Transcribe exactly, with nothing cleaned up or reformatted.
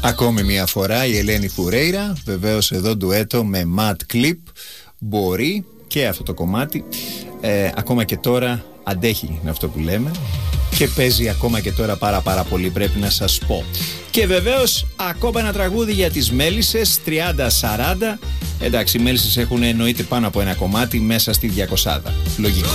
Ακόμη μια φορά η Ελένη Φουρέιρα, βεβαίως εδώ ντουέτο με Mad Clip. Μπορεί και αυτό το κομμάτι ε, ακόμα και τώρα αντέχει, είναι αυτό που λέμε, και παίζει ακόμα και τώρα πάρα πάρα πολύ, πρέπει να σας πω. Και βεβαίως ακόμα ένα τραγούδι για τις μέλισσες τριάντα σαράντα. Εντάξει, οι μέλισσες έχουν εννοείται πάνω από ένα κομμάτι μέσα στη διακοσάδα. Λογικό.